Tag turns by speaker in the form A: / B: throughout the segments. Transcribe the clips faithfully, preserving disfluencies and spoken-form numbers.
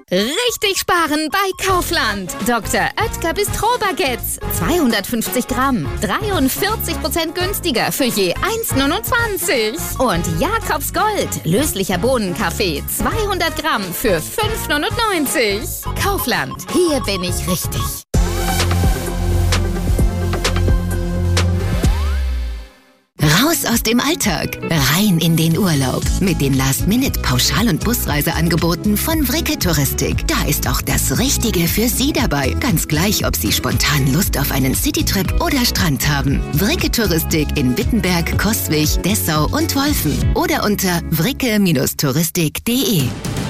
A: Richtig sparen bei Kaufland. Doktor Oetker Bistro-Baguettes. zweihundertfünfzig Gramm. dreiundvierzig Prozent günstiger für je eins Komma neunundzwanzig. Und Jakobs Gold. Löslicher Bohnenkaffee. zweihundert Gramm für fünf Komma neunundneunzig. Kaufland. Hier bin ich richtig.
B: Raus aus dem Alltag, rein in den Urlaub. Mit den Last-Minute-Pauschal- und Busreiseangeboten von Vricke Touristik. Da ist auch das Richtige für Sie dabei. Ganz gleich, ob Sie spontan Lust auf einen Citytrip oder Strand haben. Vricke Touristik in Wittenberg, Coswig, Dessau und Wolfen. Oder unter vricke touristik punkt de.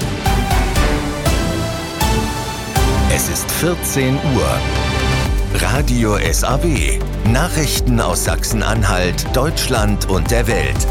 C: Es ist vierzehn Uhr. Radio S A W. Nachrichten aus Sachsen-Anhalt, Deutschland und der Welt.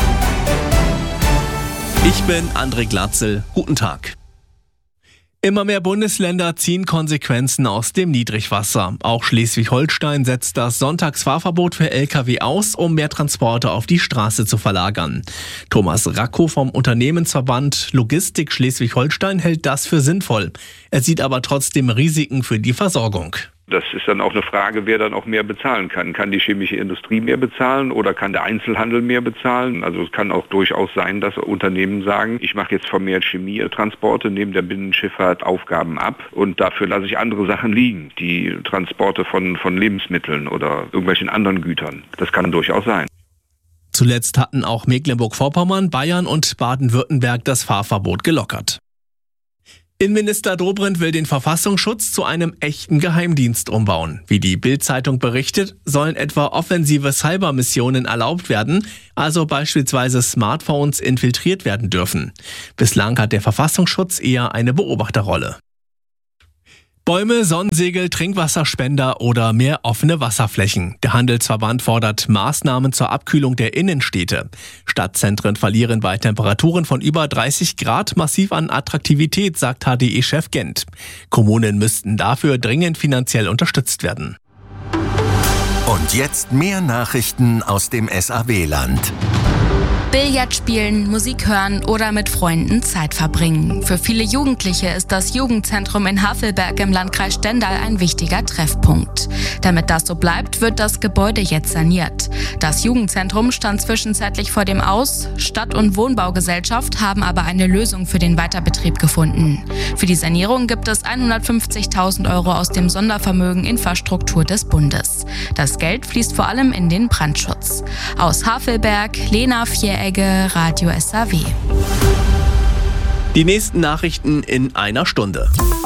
D: Ich bin André Glatzel. Guten Tag. Immer mehr Bundesländer ziehen Konsequenzen aus dem Niedrigwasser. Auch Schleswig-Holstein setzt das Sonntagsfahrverbot für L K W aus, um mehr Transporte auf die Straße zu verlagern. Thomas Racco vom Unternehmensverband Logistik Schleswig-Holstein hält das für sinnvoll. Er sieht aber trotzdem Risiken für die Versorgung.
E: Das ist dann auch eine Frage, wer dann auch mehr bezahlen kann. Kann die chemische Industrie mehr bezahlen oder kann der Einzelhandel mehr bezahlen? Also es kann auch durchaus sein, dass Unternehmen sagen, ich mache jetzt vermehrt Chemietransporte, nehme der Binnenschifffahrt Aufgaben ab und dafür lasse ich andere Sachen liegen, die Transporte von, von Lebensmitteln oder irgendwelchen anderen Gütern. Das kann durchaus sein.
D: Zuletzt hatten auch Mecklenburg-Vorpommern, Bayern und Baden-Württemberg das Fahrverbot gelockert. Innenminister Dobrindt will den Verfassungsschutz zu einem echten Geheimdienst umbauen. Wie die Bild-Zeitung berichtet, sollen etwa offensive Cybermissionen erlaubt werden, also beispielsweise Smartphones infiltriert werden dürfen. Bislang hat der Verfassungsschutz eher eine Beobachterrolle. Bäume, Sonnensegel, Trinkwasserspender oder mehr offene Wasserflächen. Der Handelsverband fordert Maßnahmen zur Abkühlung der Innenstädte. Stadtzentren verlieren bei Temperaturen von über dreißig Grad massiv an Attraktivität, sagt H D E-Chef Gent. Kommunen müssten dafür dringend finanziell unterstützt werden.
C: Und jetzt mehr Nachrichten aus dem S A W-Land.
F: Billard spielen, Musik hören oder mit Freunden Zeit verbringen. Für viele Jugendliche ist das Jugendzentrum in Havelberg im Landkreis Stendal ein wichtiger Treffpunkt. Damit das so bleibt, wird das Gebäude jetzt saniert. Das Jugendzentrum stand zwischenzeitlich vor dem Aus. Stadt- und Wohnbaugesellschaft haben aber eine Lösung für den Weiterbetrieb gefunden. Für die Sanierung gibt es hundertfünfzigtausend Euro aus dem Sondervermögen Infrastruktur des Bundes. Das Geld fließt vor allem in den Brandschutz. Aus Havelberg, Lena Vieregge, Radio S A W.
D: Die nächsten Nachrichten in einer Stunde.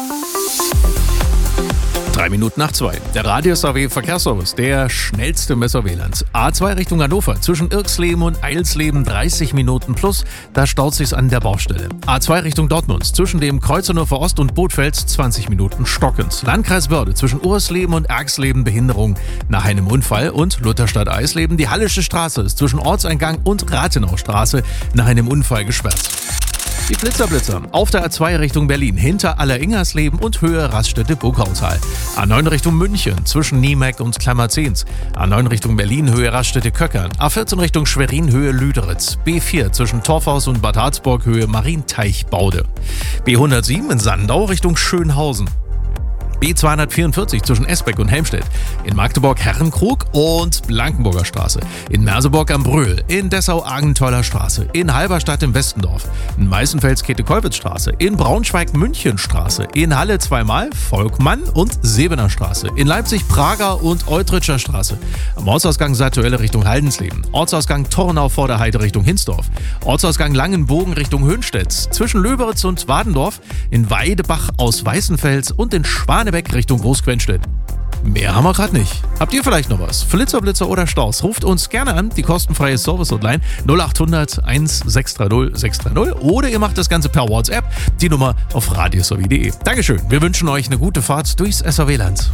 G: Drei Minuten nach zwei. Der Radio S A W Verkehrsservice, der schnellste im S A W-Land. A zwei Richtung Hannover, zwischen Irksleben und Eilsleben dreißig Minuten plus, da staut sich's an der Baustelle. A zwei Richtung Dortmund, zwischen dem Kreuz Hannover Ost und Bothfels zwanzig Minuten stockend. Landkreis Börde, zwischen Ursleben und Erxleben Behinderung nach einem Unfall und Lutherstadt Eisleben. Die Hallische Straße ist zwischen Ortseingang und Rathenaustraße nach einem Unfall gesperrt. Die Blitzerblitzer auf der A zwei Richtung Berlin, hinter Alleringersleben und Höhe Raststätte Burghautal. A neun Richtung München, zwischen Niemeck und Klammerzehns. A neun Richtung Berlin, Höhe Raststätte Köckern. A vierzehn Richtung Schwerin, Höhe Lüderitz. B vier zwischen Torfhaus und Bad Harzburg, Höhe Marienteichbaude. B hundertsieben in Sandau Richtung Schönhausen. B zweihundertvierundvierzig zwischen Esbeck und Helmstedt, in Magdeburg Herrenkrug und Blankenburger Straße, in Merseburg am Bröhl, in Dessau Argenteuler Straße, in Halberstadt im Westendorf, in Meißenfels Käthe-Kollwitz-Straße, in Braunschweig Münchenstraße, in Halle zweimal Volkmann und Sebener Straße, in Leipzig Prager und Eutritscher Straße, am Ortsausgang Satuelle Richtung Haldensleben, Ortsausgang Tornau vor der Heide Richtung Hinsdorf, Ortsausgang Langenbogen Richtung Höhenstedt, zwischen Löberitz und Wadendorf, in Weidebach aus Weißenfels und in Schwanebeck Richtung Großquenstedt. Mehr haben wir gerade nicht. Habt ihr vielleicht noch was? Flitzer, Blitzer oder Staus? Ruft uns gerne an, die kostenfreie Service-Hotline null acht hundert eins sechs drei null sechs drei null oder ihr macht das Ganze per WhatsApp, die Nummer auf radios punkt de. Dankeschön, wir wünschen euch eine gute Fahrt durchs S A W-Land.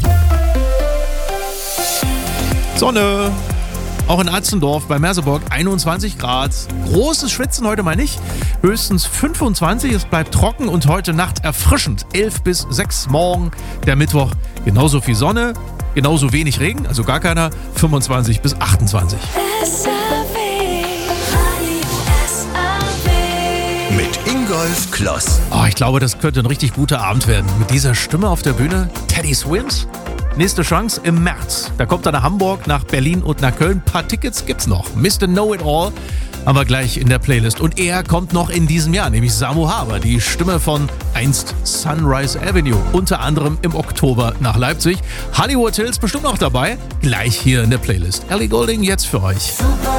G: Sonne! Auch in Atzendorf bei Merseburg einundzwanzig Grad. Großes Schwitzen heute mal nicht. Höchstens fünfundzwanzig. Es bleibt trocken und heute Nacht erfrischend. elf bis sechs morgen. Der Mittwoch genauso viel Sonne, genauso wenig Regen, also gar keiner. fünfundzwanzig bis achtundzwanzig.
C: Mit Ingo Rudolf Kloss.
G: Oh, ich glaube, das könnte ein richtig guter Abend werden. Mit dieser Stimme auf der Bühne, Teddy Swims. Nächste Chance im März. Da kommt er nach Hamburg, nach Berlin und nach Köln. Ein paar Tickets gibt's noch. Mister Know-It-All, aber gleich in der Playlist. Und er kommt noch in diesem Jahr, nämlich Samu Haber, die Stimme von einst Sunrise Avenue. Unter anderem im Oktober nach Leipzig. Hollywood Hills bestimmt noch dabei. Gleich hier in der Playlist. Ellie Goulding jetzt für euch.
H: Super.